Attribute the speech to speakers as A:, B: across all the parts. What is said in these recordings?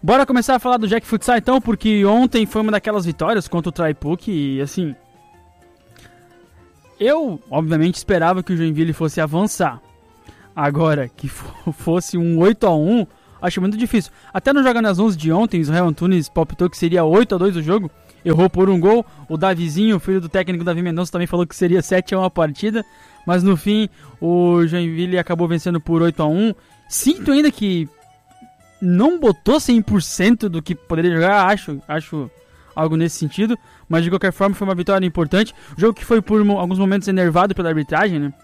A: Bora começar a falar do Jack Futsal então, porque ontem foi uma daquelas vitórias contra o Traipu que, assim... Eu, obviamente, esperava que o Joinville fosse avançar. Agora, que fosse um 8-1, acho muito difícil. Até no Joga nas 11 de ontem, Israel Antunes palpitou que seria 8-2 o jogo. Errou por um gol. O Davizinho, filho do técnico Davi Mendonça, também falou que seria 7-1 a partida. Mas no fim, o Joinville acabou vencendo por 8-1. Sinto ainda que não botou 100% do que poderia jogar, acho algo nesse sentido. Mas de qualquer forma foi uma vitória importante. Jogo que foi por alguns momentos enervado pela arbitragem, né?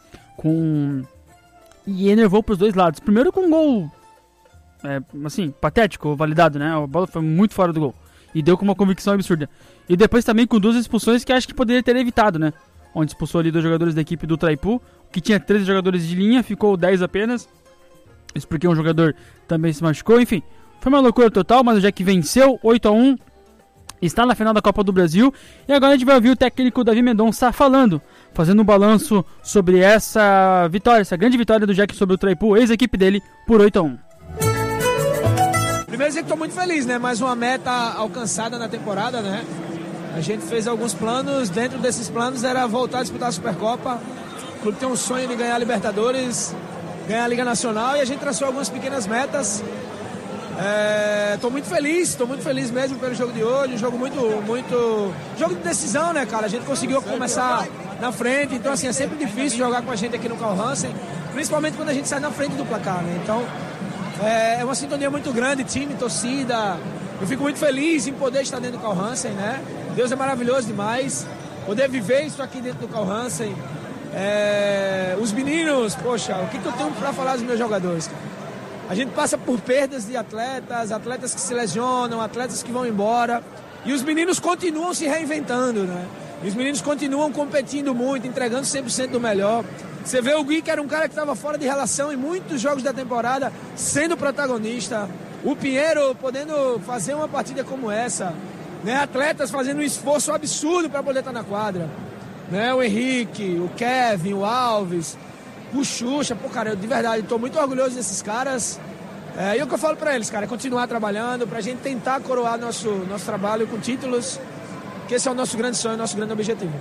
A: E enervou pros dois lados. Primeiro com um gol, assim, patético, validado, né? A bola foi muito fora do gol. E deu com uma convicção absurda. E depois também com 2 expulsões que acho que poderia ter evitado, né? Onde expulsou ali 2 jogadores da equipe do Traipu, que tinha 13 jogadores de linha, ficou 10 apenas. Isso porque um jogador também se machucou. Enfim, foi uma loucura total, mas o Jack venceu 8-1. Está na final da Copa do Brasil. E agora a gente vai ouvir o técnico Davi Mendonça fazendo um balanço sobre essa vitória, essa grande vitória do Jack sobre o Traipu, ex-equipe dele, por 8-1.
B: Primeiro dizer que estou muito feliz, né? Mais uma meta alcançada na temporada, né? A gente fez alguns planos, dentro desses planos era voltar a disputar a Supercopa. O clube tem um sonho de ganhar a Libertadores, ganhar a Liga Nacional, e a gente traçou algumas pequenas metas. Estou muito feliz mesmo pelo jogo de hoje, um jogo muito jogo de decisão, né, cara? A gente conseguiu começar na frente, então assim, é sempre difícil jogar com a gente aqui no Carl Hansen, principalmente quando a gente sai na frente do placar, né? Então, é uma sintonia muito grande, time, torcida. Eu fico muito feliz em poder estar dentro do Carl Hansen, né? Deus é maravilhoso demais, poder viver isso aqui dentro do Carl Hansen. Os meninos, poxa, o que eu tenho para falar dos meus jogadores, cara? A gente passa por perdas de atletas que se lesionam, atletas que vão embora. E os meninos continuam se reinventando, né? E os meninos continuam competindo muito, entregando 100% do melhor. Você vê o Gui, que era um cara que estava fora de relação em muitos jogos da temporada, sendo protagonista. O Pinheiro podendo fazer uma partida como essa. Né? Atletas fazendo um esforço absurdo para poder estar na quadra. Né? O Henrique, o Kevin, o Alves... O Xuxa, cara, eu de verdade estou muito orgulhoso desses caras. E o que eu falo para eles, cara, é continuar trabalhando pra gente tentar coroar nosso trabalho com títulos, que esse é o nosso grande sonho, nosso grande objetivo.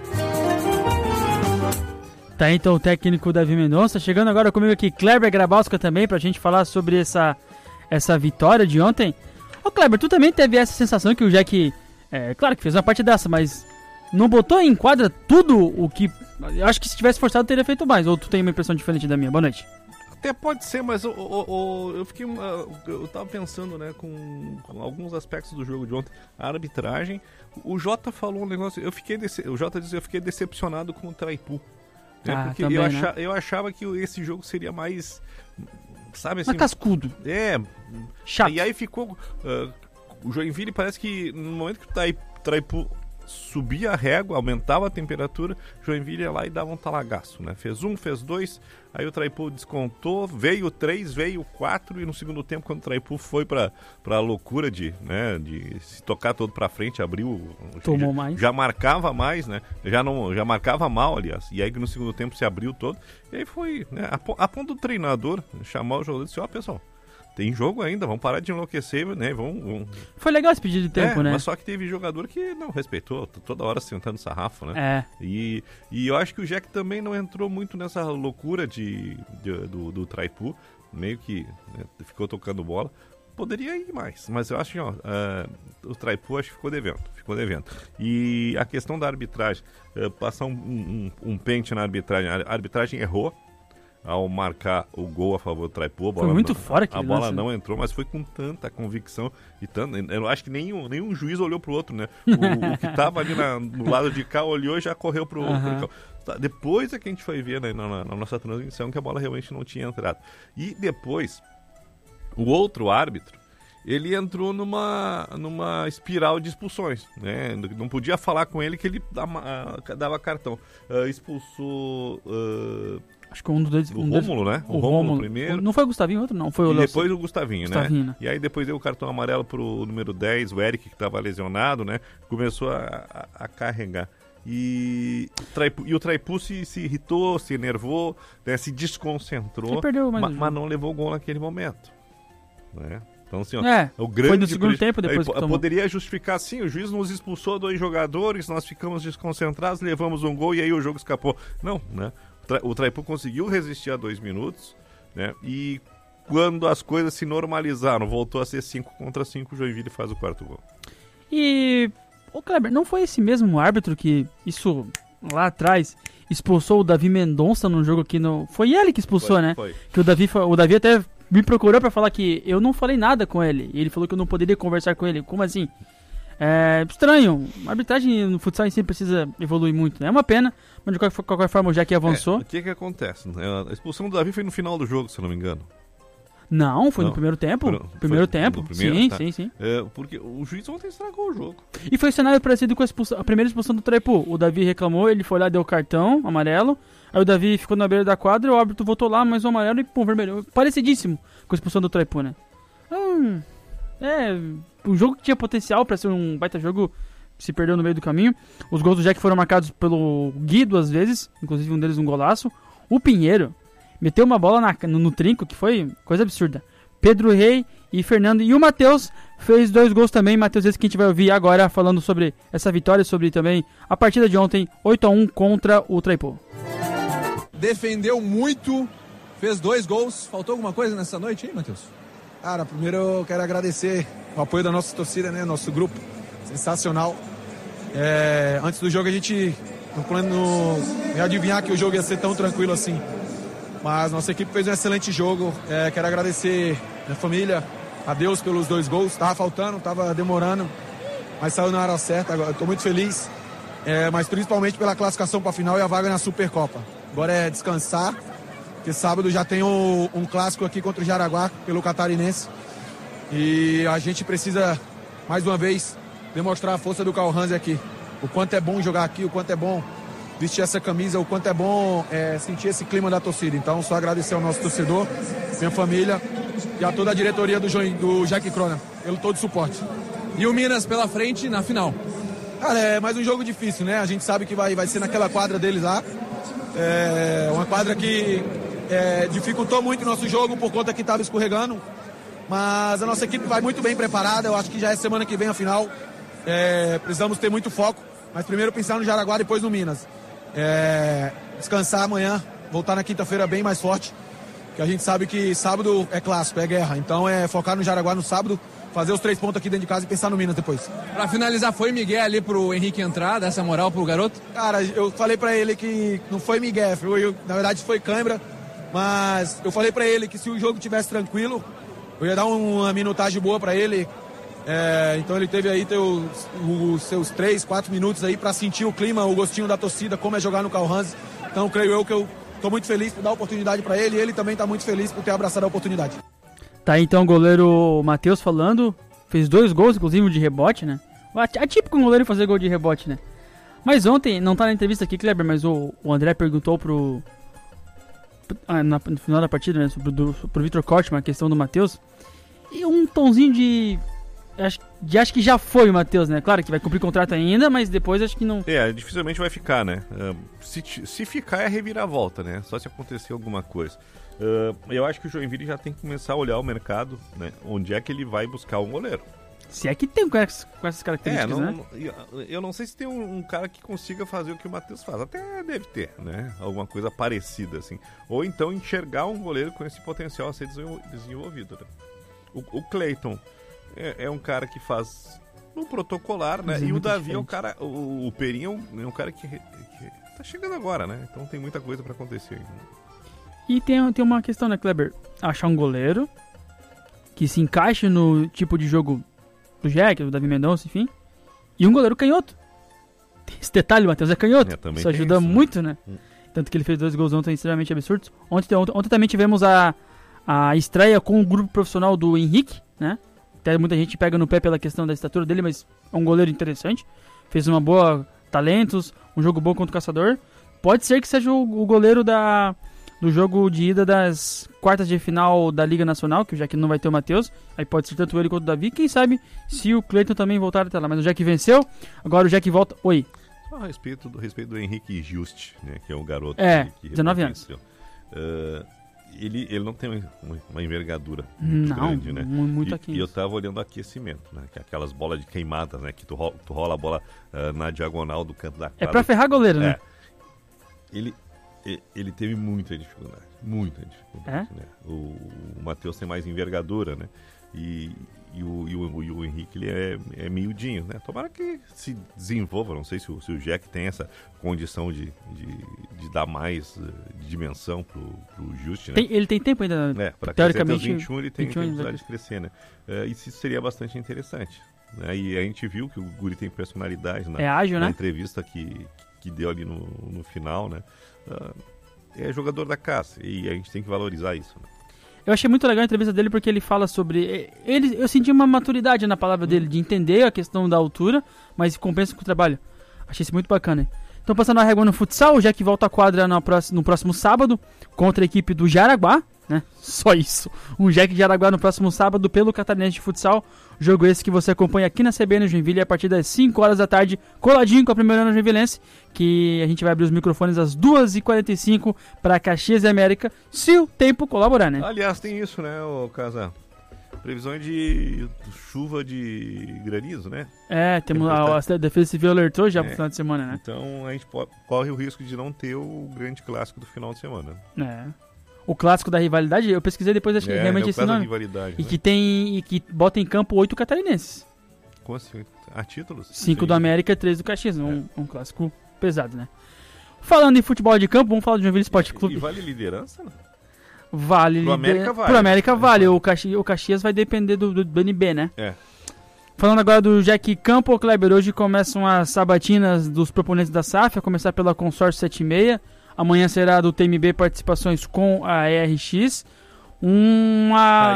A: Tá, então o técnico Davi Mendonça, chegando agora comigo aqui, Kleber Grabowska também, pra gente falar sobre essa vitória de ontem. Ô Kleber, tu também teve essa sensação que o Jack, claro que fez uma partidaça, mas não botou em quadra tudo o que... Eu acho que se tivesse forçado teria feito mais. Ou tu tem uma impressão diferente da minha? Boa noite.
C: Até pode ser, mas eu fiquei... Eu tava pensando, né, com alguns aspectos do jogo de ontem. A arbitragem. O Jota falou um negócio... O Jota disse que eu fiquei decepcionado com o Traipu. Né, porque também, eu achava que esse jogo seria mais... Sabe assim...
A: Mais cascudo.
C: Chato. E aí ficou... o Joinville parece que no momento que o Traipu subia a régua, aumentava a temperatura, Joinville ia lá e dava um talagaço, né? Fez 1, fez 2, aí o Traipu descontou, veio 3, veio 4, e no segundo tempo, quando o Traipu foi pra loucura de se tocar todo pra frente, abriu...
A: Tomou mais.
C: Já marcava mais, né? Já marcava mal, aliás. E aí no segundo tempo se abriu todo. E aí foi, né? A ponto do treinador chamar o jogador e disse, pessoal, tem jogo ainda, vamos parar de enlouquecer, né? Vamos...
A: Foi legal esse pedido de tempo, né?
C: Mas só que teve jogador que não respeitou, toda hora sentando sarrafo, né? E eu acho que o Jack também não entrou muito nessa loucura do Traipu, meio que, né, ficou tocando bola. Poderia ir mais, mas eu acho que o Traipu acho que ficou devendo. E a questão da arbitragem, passar um pente na arbitragem, a arbitragem errou ao marcar o gol a favor do Traipu. A bola
A: foi muito fora
C: a bola não entrou, mas foi com tanta convicção e eu acho que nenhum juiz olhou pro outro, né? O que tava ali no lado de cá olhou e já correu pro cá. Depois é que a gente foi ver, né, na nossa transmissão, que a bola realmente não tinha entrado. E depois, o outro árbitro, ele entrou numa espiral de expulsões, né? Não podia falar com ele que ele dava cartão. Expulsou...
A: Acho que um dos dois...
C: O Rômulo, né? O Rômulo primeiro.
A: Não foi o Gustavinho, outro não. Foi o
C: E depois o Gustavinho, né?
A: Né?
C: E aí depois deu o cartão amarelo pro número 10, o Eric, que estava lesionado, né? Começou a carregar. E o Traipu se irritou, se enervou, né? Se desconcentrou.
A: Perdeu mais
C: mas não levou gol naquele momento, né? Então, assim, ó,
A: o grande
C: foi
A: no segundo tempo depois que tomou.
C: Poderia justificar, sim, o juiz nos expulsou 2 jogadores, nós ficamos desconcentrados, levamos um gol e aí o jogo escapou. Não, né? O Traipu conseguiu resistir a 2 minutos, né? E quando as coisas se normalizaram, voltou a ser 5-5, o Joinville faz o 4º gol.
A: E, Kleber, não foi esse mesmo árbitro que, isso lá atrás, expulsou o Davi Mendonça num jogo aqui no... Foi ele que expulsou, né?
C: Foi.
A: Que o Davi até me procurou pra falar que eu não falei nada com ele. E ele falou que eu não poderia conversar com ele. Como assim? É estranho. A arbitragem no futsal em si precisa evoluir muito, né? É uma pena, mas de qualquer forma o Jack avançou.
C: O que acontece? A expulsão do Davi foi no final do jogo, se eu não me engano.
A: Não, foi no primeiro tempo. Primeiro tempo. Sim.
C: Porque o juiz ontem estragou o jogo.
A: E foi um cenário parecido com a primeira expulsão do Traipu. O Davi reclamou, ele foi lá, deu cartão amarelo. Aí o Davi ficou na beira da quadra, o árbitro voltou lá, mais um amarelo e pum, vermelho. Parecidíssimo com a expulsão do Traipu, né? O jogo que tinha potencial pra ser um baita jogo se perdeu no meio do caminho. Os gols do Jack foram marcados pelo Gui 2 vezes, inclusive um deles um golaço. O Pinheiro meteu uma bola no trinco, que foi coisa absurda. Pedro Rei e Fernando. E o Matheus fez 2 gols também. Matheus, esse que a gente vai ouvir agora falando sobre essa vitória, sobre também a partida de ontem, 8-1 contra o Traipu.
D: Defendeu muito, fez 2 gols. Faltou alguma coisa nessa noite, hein, Matheus?
B: Cara, primeiro eu quero agradecer o apoio da nossa torcida, né? Nosso grupo, sensacional. Antes do jogo a gente não plano ia adivinhar que o jogo ia ser tão tranquilo assim. Mas nossa equipe fez um excelente jogo. Quero agradecer minha família, a Deus pelos 2 gols. Tava faltando, tava demorando, mas saiu na hora certa. Agora estou muito feliz, mas principalmente pela classificação para a final e a vaga na Supercopa. Agora é descansar, porque sábado já tem um clássico aqui contra o Jaraguá, pelo Catarinense. E a gente precisa, mais uma vez, demonstrar a força do Carl Hansen aqui. O quanto é bom jogar aqui, o quanto é bom vestir essa camisa, o quanto é bom sentir esse clima da torcida. Então, só agradecer ao nosso torcedor, minha família e a toda a diretoria do Jack Croner, pelo todo o suporte.
D: E o Minas pela frente na final?
B: Cara, é mais um jogo difícil, né? A gente sabe que vai ser naquela quadra deles lá. Uma quadra que dificultou muito o nosso jogo por conta que estava escorregando. Mas a nossa equipe vai muito bem preparada. Eu acho que já é semana que vem a final. Precisamos ter muito foco. Mas primeiro pensar no Jaraguá, depois no Minas. Descansar amanhã, voltar na quinta-feira bem mais forte. Porque a gente sabe que sábado é clássico, é guerra. Então focar no Jaraguá no sábado, fazer os 3 pontos aqui dentro de casa e pensar no Minas depois.
D: Pra finalizar, foi Miguel ali pro Henrique entrar, dar essa moral pro garoto?
B: Cara, eu falei pra ele que não foi Miguel, na verdade foi câimbra. Mas eu falei pra ele que se o jogo tivesse tranquilo, eu ia dar uma minutagem boa pra ele. Então ele teve aí os seus 3, 4 minutos aí pra sentir o clima, o gostinho da torcida, como é jogar no Carl Hansen. Então creio eu que eu tô muito feliz por dar a oportunidade pra ele e ele também tá muito feliz por ter abraçado a oportunidade.
A: Tá aí então o goleiro Matheus falando, fez 2 gols, inclusive de rebote, né? Atípico um goleiro fazer gol de rebote, né? Mas ontem, não tá na entrevista aqui, Kleber, mas o André perguntou no final da partida, né, pro Vitor Kortmann, a questão do Matheus. E um tomzinho acho que já foi o Matheus, né? Claro que vai cumprir contrato ainda, mas depois acho que não...
C: Dificilmente vai ficar, né? Se ficar é reviravolta, né? Só se acontecer alguma coisa. Eu acho que o Joinville já tem que começar a olhar o mercado, né? Onde é que ele vai buscar um goleiro.
A: Se é que tem com essas características, né?
C: Eu não sei se tem um cara que consiga fazer o que o Matheus faz. Até deve ter, né? Alguma coisa parecida, assim. Ou então enxergar um goleiro com esse potencial a ser desenvolvido, né? O Cleiton é um cara que faz no protocolar, né? E o Davi diferente. É um cara... O Perinho é um cara que tá chegando agora, né? Então tem muita coisa pra acontecer ainda.
A: E tem uma questão, né, Kleber? Achar um goleiro que se encaixe no tipo de jogo do Jack, do Davi Mendonça, enfim. E um goleiro canhoto. Esse detalhe, o Matheus é canhoto. Isso ajuda isso, muito, né? Tanto que ele fez 2 gols ontem extremamente absurdos. Ontem também tivemos a estreia com o grupo profissional do Henrique, né? Até muita gente pega no pé pela questão da estatura dele, mas é um goleiro interessante. Fez uma boa talentos, um jogo bom contra o Caçador. Pode ser que seja o goleiro do jogo de ida das quartas de final da Liga Nacional, que já que não vai ter o Matheus, aí pode ser tanto ele quanto o Davi. Quem sabe se o Cleiton também voltar até lá. Mas o Jack venceu, agora o Jack volta... Oi.
C: Só a respeito do Henrique Just, né, que é um garoto...
A: que 19 anos.
C: ele não tem uma envergadura muito grande, né?
A: Muito aqui.
C: E eu tava olhando o aquecimento, né? Que é aquelas bolas de queimadas, né? Que tu rola a bola na diagonal do canto da quadra.
A: É pra ferrar goleiro, né?
C: Ele teve muita dificuldade. Né? O Matheus tem mais envergadura, né? E o Henrique, ele é miudinho, né? Tomara que se desenvolva. Não sei se o Jack tem essa condição de dar mais dimensão pro Just, né?
A: Ele tem tempo ainda,
C: para
A: teoricamente.
C: Até os 21 ele tem possibilidade de crescer, né? Isso seria bastante interessante. Né? E a gente viu que o Guri tem personalidade
A: ágil,
C: na
A: né?
C: entrevista que deu ali no final, né? É jogador da casa e a gente tem que valorizar isso, né?
A: Eu achei muito legal a entrevista dele porque ele fala sobre... eu senti uma maturidade na palavra dele, de entender a questão da altura, mas compensa com o trabalho. Achei isso muito bacana. Então, passando a régua no futsal, o Jack volta à quadra no próximo sábado contra a equipe do Jaraguá, né? Só isso. Um Jack de Jaraguá no próximo sábado pelo Catarinense de Futsal. Jogo esse que você acompanha aqui na CBN Joinville a partir das 5 horas da tarde, coladinho com a primeira ano joinvilense, que a gente vai abrir os microfones às 2h45 para Caxias e América, se o tempo colaborar, né?
C: Aliás, tem isso, né, Casa? Previsões de chuva de granizo, né?
A: Temos a Defesa Civil alertou já pro final de semana, né?
C: Então a gente corre o risco de não ter o grande clássico do final de semana.
A: O clássico da rivalidade, eu pesquisei depois, acho que realmente esse nome. E que bota em campo 8 catarinenses.
C: Como assim? Títulos?
A: 5 do América e 3 do Caxias. Um clássico pesado, né? Falando em futebol de campo, vamos falar do Joinville Esporte Clube.
C: E vale liderança, né?
A: Vale.
C: Pro América vale.
A: Pro América vale. O Caxias vai depender do BNB, né? Falando agora do Jack Campo, Kleber, hoje começam as sabatinas dos proponentes da SAF, a começar pela Consórcio 76. Amanhã será do TMB participações com a ERX.
C: E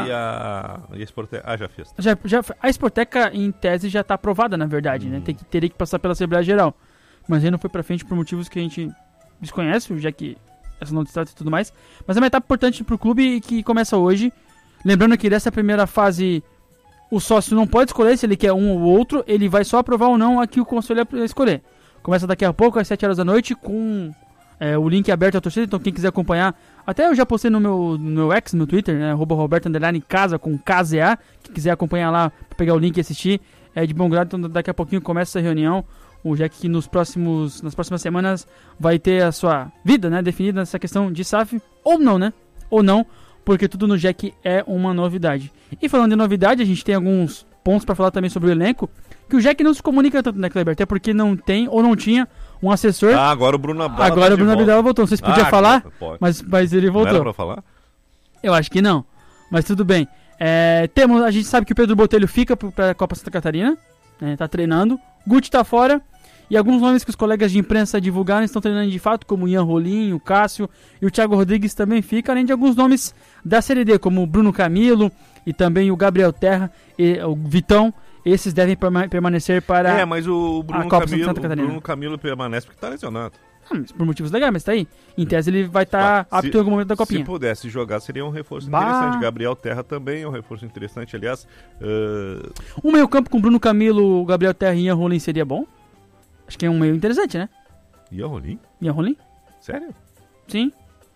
C: a Sporteca? Já fez.
A: A Sporteca, em tese, já está aprovada, na verdade, né? Teria que passar pela Assembleia Geral. Mas aí não foi pra frente por motivos que a gente desconhece, já que essa não distância e tudo mais. Mas é uma etapa importante pro clube que começa hoje. Lembrando que dessa primeira fase, o sócio não pode escolher se ele quer um ou outro, ele vai só aprovar ou não aqui o conselho vai escolher. Começa daqui a pouco, às 7 horas da noite, com o link aberto à torcida, então quem quiser acompanhar, até eu já postei no meu ex, no Twitter, né, @Roberto_Casa com KZA, quem quiser acompanhar lá, pra pegar o link e assistir, é de bom grado, então daqui a pouquinho começa essa reunião, o Jack que nas próximas semanas vai ter a sua vida, né, definida nessa questão de SAF, ou não, né, ou não, porque tudo no Jack é uma novidade. E falando de novidade, a gente tem alguns pontos pra falar também sobre o elenco, que o Jack não se comunica tanto, né, Kleber, até porque não tem, ou não tinha, um assessor.
C: Agora o Bruno Abdala
A: voltou. Não sei se podia falar, mas ele voltou.
C: Não era pra falar?
A: Eu acho que não. Mas tudo bem. A gente sabe que o Pedro Botelho fica pra Copa Santa Catarina. Tá treinando. Guti tá fora. E alguns nomes que os colegas de imprensa divulgaram estão treinando de fato, como o Ian Rolim, o Cássio e o Thiago Rodrigues também fica, além de alguns nomes da Série D, como o Bruno Camilo e também o Gabriel Terra e o Vitão. Esses devem permanecer para
C: mas o Bruno Camilo permanece porque tá lesionado.
A: Mas por motivos legais, mas tá aí. Em tese ele vai estar apto em algum momento da Copinha.
C: Se pudesse jogar, seria um reforço interessante. Gabriel Terra também é um reforço interessante, aliás.
A: Um meio campo com Bruno Camilo, Gabriel Terra e Ian Rolim seria bom? Acho que é um meio interessante, né?
C: Ian Rolim?
A: Ian Rolim?
C: Sério?
A: Sim.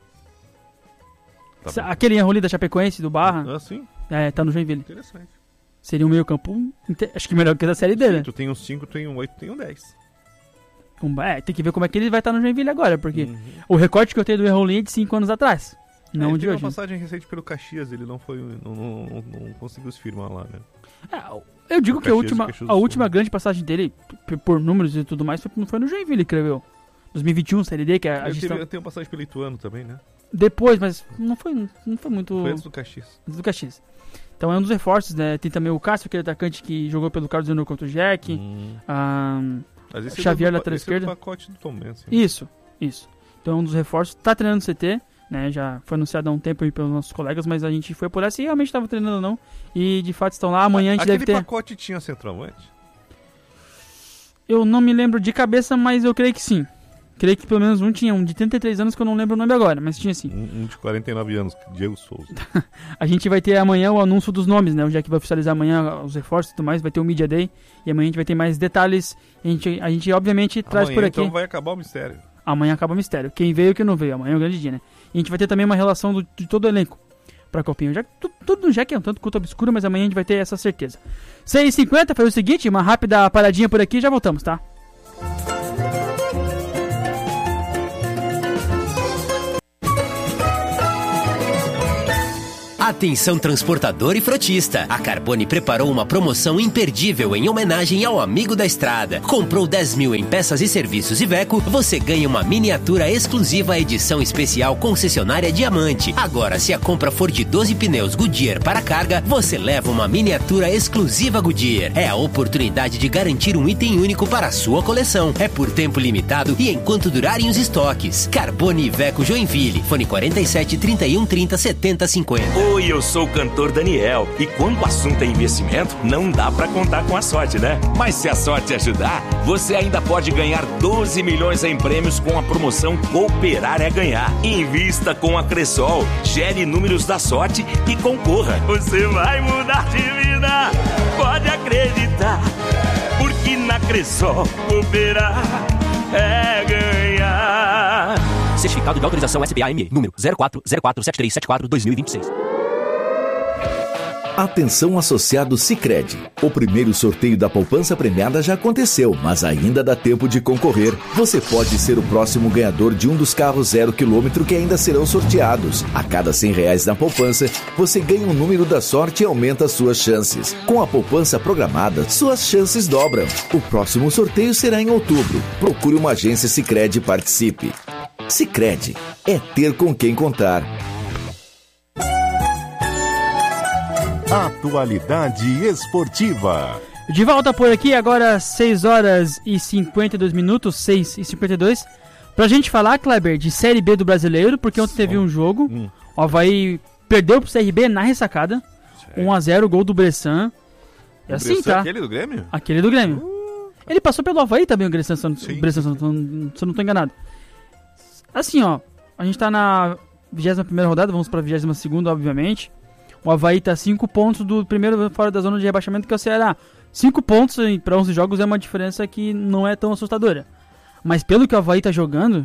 A: Aquele Ian Rolim da Chapecoense, do Barra.
C: Sim.
A: Tá no Joinville.
C: Interessante.
A: Seria um meio campo, acho que melhor que da Série D, né?
C: Tu tem um 5, tem um 8, tem um 10.
A: Tem que ver como é que ele vai estar no Joinville agora, porque o recorte que eu tenho do Errolim é de 5 anos atrás, não de hoje.
C: Uma passagem recente pelo Caxias, ele não conseguiu se firmar lá, né?
A: Eu digo que a última grande passagem dele, por números e tudo mais, foi no Joinville, creio eu. 2021, Série D, que a gestão...
C: Tem uma passagem pelo Ituano também, né?
A: Depois, mas não foi muito...
C: Foi antes do Caxias.
A: Então é um dos reforços, né? Tem também o Cássio, aquele atacante que jogou pelo Carlos Júnior contra o Jack. Xavier, lateral esquerda.
C: É o pacote do Tom Mendes.
A: Isso. Então é um dos reforços. Tá treinando no CT, né? Já foi anunciado há um tempo aí pelos nossos colegas, mas a gente foi por essa e realmente estava treinando ou não. E de fato estão lá. Amanhã a gente deve ter...
C: Aquele pacote tinha centroavante?
A: Eu não me lembro de cabeça, mas eu creio que sim. Creio que pelo menos um tinha, um de 33 anos que eu não lembro o nome agora, mas tinha sim.
C: Um de 49 anos, Diego Souza.
A: A gente vai ter amanhã o anúncio dos nomes, né? O Jack vai oficializar amanhã os reforços e tudo mais, vai ter o Media Day e amanhã a gente vai ter mais detalhes. A gente obviamente traz por aqui.
C: Então vai acabar o mistério.
A: Amanhã acaba o mistério. Quem veio e quem não veio. Amanhã é um grande dia, né? E a gente vai ter também uma relação de todo o elenco pra Copinha. Tudo já que é um tanto culto obscuro, mas amanhã a gente vai ter essa certeza. 6h50, foi o seguinte, uma rápida paradinha por aqui e já voltamos, tá?
E: Atenção transportador e frotista. A Carbone preparou uma promoção imperdível em homenagem ao amigo da estrada. Comprou 10 mil em peças e serviços Iveco, você ganha uma miniatura exclusiva edição especial concessionária Diamante. Agora, se a compra for de 12 pneus Goodyear para carga, você leva uma miniatura exclusiva Goodyear. É a oportunidade de garantir um item único para a sua coleção. É por tempo limitado e enquanto durarem os estoques. Carbone Iveco Joinville. Fone 47 31 30 70 50.
F: Oi, eu sou o cantor Daniel. E quando o assunto é investimento, não dá pra contar com a sorte, né? Mas se a sorte ajudar, você ainda pode ganhar 12 milhões em prêmios com a promoção Cooperar é Ganhar. Invista com a Cressol, gere números da sorte e concorra. Você vai mudar de vida, pode acreditar. Porque na Cressol, cooperar é ganhar.
E: Certificado de autorização SBA-ME, número 04047374-2026.
G: Atenção associado Sicredi. O primeiro sorteio da poupança premiada já aconteceu, mas ainda dá tempo de concorrer. Você pode ser o próximo ganhador de um dos carros 0 km que ainda serão sorteados. A cada R$100 na poupança, você ganha um número da sorte e aumenta suas chances. Com a poupança programada, suas chances dobram. O próximo sorteio será em outubro. Procure uma agência Sicredi e participe. Sicredi é ter com quem contar.
H: Atualidade esportiva.
A: De volta por aqui, agora 6 horas e 52 minutos, 6h52. Pra gente falar, Kleber, de Série B do Brasileiro, porque ontem teve um jogo. O Avaí perdeu pro CRB na ressacada. 1x0, gol do Bressan. É assim,
C: Bressan,
A: tá?
C: Aquele do Grêmio?
A: Aquele do Grêmio. Ele passou pelo Avaí também, o Bressan, se eu não tô enganado. Assim, ó, a gente tá na 21ª rodada, vamos pra 22ª, obviamente. O Avaí tá 5 pontos do primeiro fora da zona de rebaixamento, que é o Ceará. 5 pontos para 11 jogos é uma diferença que não é tão assustadora. Mas pelo que o Avaí tá jogando,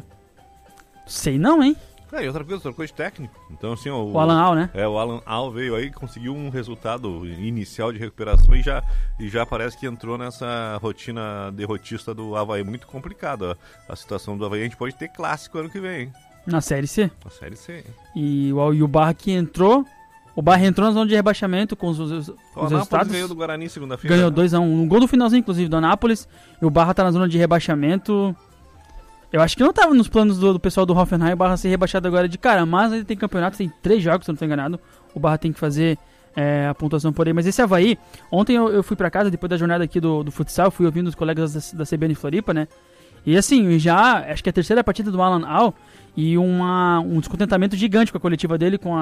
A: sei não, hein?
C: E outra coisa, trocou de técnico. Então, assim,
A: o Alan Al, né?
C: O Alan Al veio aí, conseguiu um resultado inicial de recuperação e já parece que entrou nessa rotina derrotista do Avaí. Muito complicado a situação do Avaí. A gente pode ter clássico ano que vem, hein?
A: Na Série C.
C: Na Série C.
A: E o Barra que entrou... O Barra entrou na zona de rebaixamento com os resultados.
C: Ganhou do Guarani segunda-feira.
A: Ganhou 2x1. Um gol do finalzinho, inclusive, do Anápolis. E o Barra tá na zona de rebaixamento. Eu acho que não tava nos planos do pessoal do Hoffenheim o Barra ser rebaixado agora de cara. Mas ele tem campeonato, tem 3 jogos, se eu não tô enganado. O Barra tem que fazer a pontuação por aí. Mas esse Avaí, ontem eu fui pra casa, depois da jornada aqui do futsal, fui ouvindo os colegas da CBN Floripa, né? E assim, já acho que é a terceira partida do Alan Al. E um descontentamento gigante com a coletiva dele, com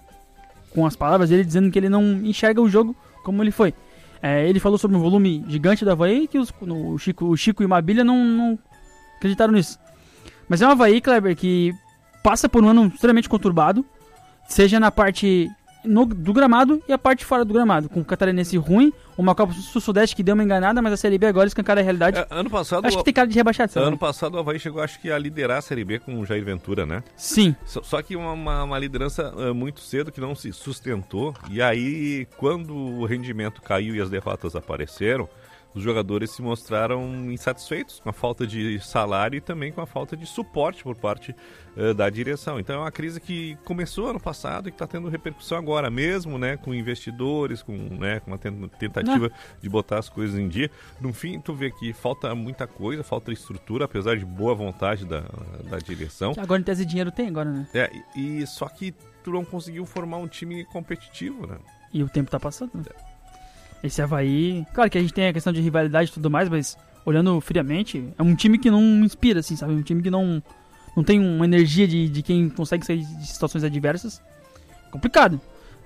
A: as palavras dele dizendo que ele não enxerga o jogo como ele foi. Ele falou sobre um volume gigante do Avaí que o Chico e o Mabilha não acreditaram nisso. Mas é um Avaí, Kleber, que passa por um ano extremamente conturbado, seja na parte do gramado e a parte fora do gramado, com o Catarinense ruim, uma Copa Sul-Sudeste que deu uma enganada, mas a Série B agora escancara a realidade.
C: Ano passado,
A: acho que tem cara de rebaixado.
C: Ano passado o Avaí chegou, acho que, a liderar a Série B com o Jair Ventura, né?
A: Sim.
C: Só que uma liderança muito cedo que não se sustentou, e aí quando o rendimento caiu e as derrotas apareceram, os jogadores se mostraram insatisfeitos com a falta de salário e também com a falta de suporte por parte da direção. Então é uma crise que começou ano passado e que está tendo repercussão agora mesmo, né, com investidores, com uma tentativa de botar as coisas em dia. No fim, tu vê que falta muita coisa, falta estrutura, apesar de boa vontade da direção.
A: Agora em tese de dinheiro tem agora, né?
C: E só que tu não conseguiu formar um time competitivo, né?
A: E o tempo tá passando, né? Esse Avaí... Claro que a gente tem a questão de rivalidade e tudo mais, mas olhando friamente, é um time que não inspira, assim, sabe? Um time que não tem uma energia de quem consegue sair de situações adversas. Complicado.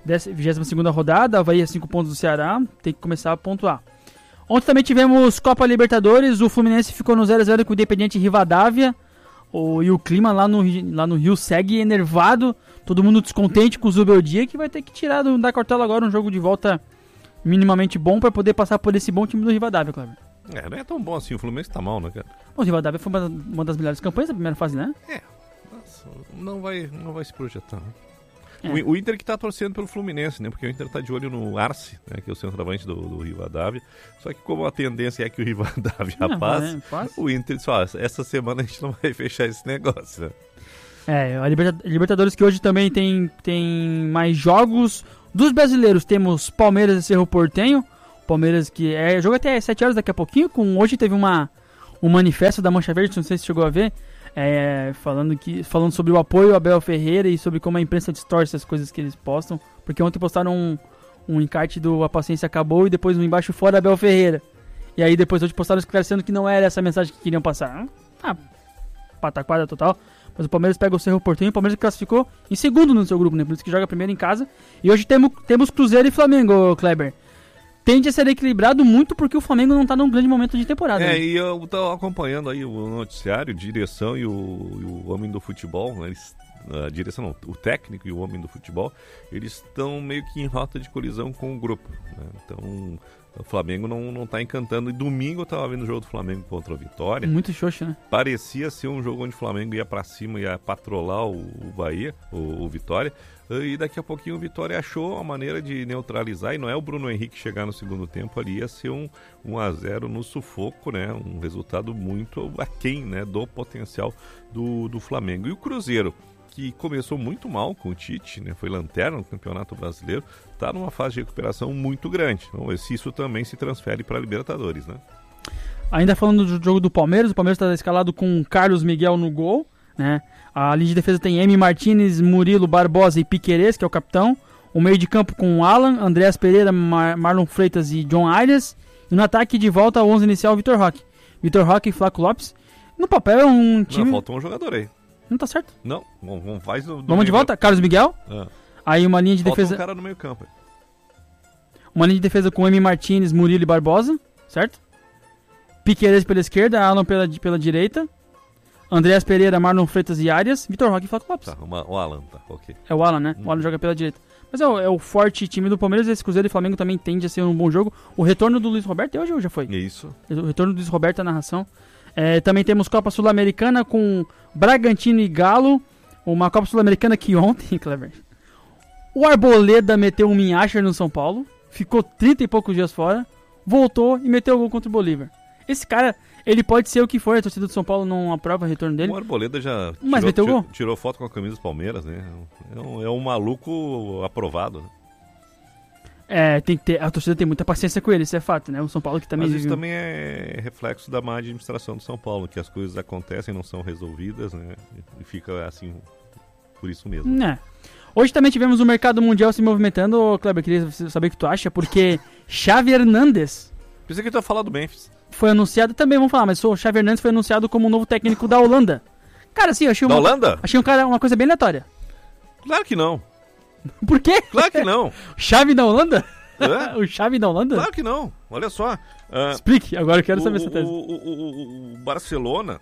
A: 22ª rodada, Avaí a 5 pontos do Ceará, tem que começar a pontuar. Ontem também tivemos Copa Libertadores, o Fluminense ficou no 0x0 com o Independiente Rivadavia, e o clima lá no Rio segue enervado, todo mundo descontente com o Zubeldia, que vai ter que tirar da cartola agora um jogo de volta minimamente bom para poder passar por esse bom time do Rivadavia, Cleber.
C: Não é tão bom assim, o Fluminense tá mal, né, cara?
A: O Rivadavia foi uma das melhores campanhas da primeira fase, né?
C: Nossa, não vai se projetar, né?
A: É.
C: O Inter que tá torcendo pelo Fluminense, né? Porque o Inter tá de olho no Arce, né? Que é o centroavante do Rivadavia. Só que como a tendência é que o Rivadavia passe, o Inter disse, essa semana a gente não vai fechar esse negócio, né?
A: A Libertadores que hoje também tem mais jogos. Dos brasileiros temos Palmeiras e Cerro Porteño. Palmeiras que jogo até 7 horas daqui a pouquinho. Hoje teve um manifesto da Mancha Verde, não sei se chegou a ver. Falando sobre o apoio a Abel Ferreira e sobre como a imprensa distorce as coisas que eles postam. Porque ontem postaram um encarte do A Paciência Acabou e depois um embaixo fora Abel Ferreira. E aí depois hoje postaram esclarecendo que não era essa mensagem que queriam passar. Pataquada total. Mas o Palmeiras pega o Cerro Porteño. O Palmeiras classificou em segundo no seu grupo, né? Por isso que joga primeiro em casa. E hoje temos Cruzeiro e Flamengo, Kleber. Tende a ser equilibrado muito porque o Flamengo não tá num grande momento de temporada. Né?
C: E eu tô acompanhando aí o noticiário, direção e o homem do futebol, né? A direção não, o técnico e o homem do futebol, eles estão meio que em rota de colisão com o grupo, né? Então o Flamengo não tá encantando. E domingo eu tava vendo o jogo do Flamengo contra o Vitória.
A: Muito xoxo, né?
C: Parecia ser um jogo onde o Flamengo ia pra cima, ia patrolar o Bahia, o Vitória. E daqui a pouquinho o Vitória achou a maneira de neutralizar. E não é o Bruno Henrique chegar no segundo tempo ali, ia ser um 1-0 no sufoco, né? Um resultado muito aquém, né? Do potencial do Flamengo. E o Cruzeiro, que começou muito mal com o Tite, né? Foi lanterna no Campeonato Brasileiro, está numa fase de recuperação muito grande. Vamos ver se isso também se transfere para a Libertadores, né?
A: Ainda falando do jogo do Palmeiras, o Palmeiras está escalado com Carlos Miguel no gol, né? A linha de defesa tem M. Martínez, Murilo, Barbosa e Piquerez, que é o capitão. O meio de campo com Alan, Andreas Pereira, Marlon Freitas e John Arias. E no ataque de volta ao 11 inicial, Vitor Roque. Vitor Roque e Flaco Lopes. No papel é um time...
C: Não, faltou um jogador aí.
A: Não tá certo?
C: Não, faz do
A: vamos de volta? Carlos Miguel. Aí uma linha de defesa...
C: um cara no meio campo.
A: Uma linha de defesa com M. Martínez, Murilo e Barbosa, certo? Piquerez pela esquerda, Alan pela direita. Andreas Pereira, Marlon Freitas e Arias. Vitor Roque e Flaco Lopes.
C: Tá, o Alan, tá, ok.
A: É o Alan, né? O Alan joga pela direita. Mas é o forte time do Palmeiras. Esse Cruzeiro e Flamengo também tende a ser um bom jogo. O retorno do Luiz Roberto é hoje ou já foi?
C: Isso.
A: O retorno do Luiz Roberto na narração. Também temos Copa Sul-Americana com Bragantino e Galo. Uma Copa Sul-Americana que ontem, Clever, o Arboleda meteu um minhacher no São Paulo. Ficou 30 e poucos dias fora. Voltou e meteu o gol contra o Bolívar. Esse cara, ele pode ser o que for. A torcida do São Paulo não aprova o retorno dele.
C: O Arboleda já tirou foto com a camisa do Palmeiras, né? É um maluco aprovado, né?
A: Tem que ter, a torcida tem muita paciência com ele, isso é fato, né? O São Paulo que também...
C: Mas isso também é reflexo da má administração do São Paulo, que as coisas acontecem, não são resolvidas, né? E fica assim, por isso mesmo.
A: Hoje também tivemos o mercado mundial se movimentando, Kleber, queria saber o que tu acha, porque Xavi Hernández...
C: Pensei que tu ia falar do Memphis.
A: Foi anunciado, também vamos falar, mas o Xavi Hernández foi anunciado como o novo técnico da Holanda. Cara, assim, eu achei
C: Holanda?
A: Achei uma coisa bem aleatória.
C: Claro que não.
A: Por quê?
C: Claro que não.
A: Chave da Holanda?
C: É?
A: O Chave da Holanda?
C: Claro que não. Olha só.
A: Explique, agora eu quero saber essa tese.
C: O Barcelona,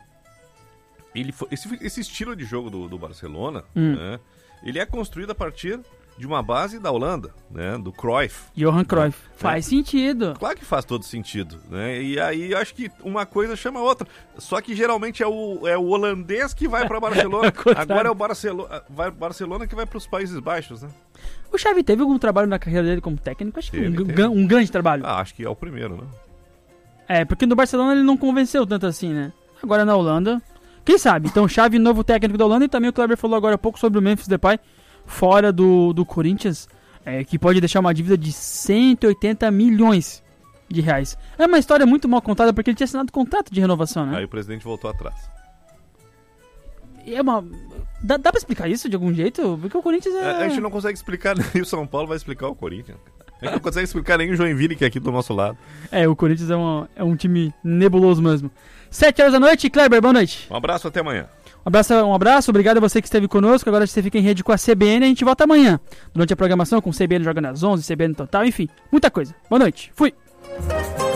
C: esse estilo de jogo do Barcelona, né, ele é construído a partir de uma base da Holanda, né, do Cruyff.
A: Johan Cruyff. Faz sentido.
C: Claro que faz todo sentido, né? E aí eu acho que uma coisa chama a outra. Só que geralmente é o holandês que vai para Barcelona. Agora é o Barcelona que vai para os Países Baixos, né?
A: O Xavi teve algum trabalho na carreira dele como técnico? Acho que um grande trabalho.
C: Acho que é o primeiro, né?
A: Porque no Barcelona ele não convenceu tanto assim, né? Agora na Holanda, quem sabe? Então Xavi, novo técnico da Holanda, e também o Kleber falou agora há pouco sobre o Memphis Depay, fora do Corinthians, que pode deixar uma dívida de 180 milhões de reais. É uma história muito mal contada, porque ele tinha assinado contrato de renovação, né?
C: Aí o presidente voltou atrás.
A: Dá pra explicar isso de algum jeito? Porque o Corinthians
C: A gente não consegue explicar, nem o São Paulo vai explicar o Corinthians. A gente não consegue explicar nem o Joinville, que é aqui do nosso lado.
A: O Corinthians é um time nebuloso mesmo. 7 horas da noite, Kleber, boa noite.
C: Um abraço, até amanhã.
A: Um abraço, obrigado a você que esteve conosco. Agora você fica em rede com a CBN, a gente volta amanhã. Durante a programação com CBN Joga nas 11, CBN Total, enfim, muita coisa. Boa noite, fui!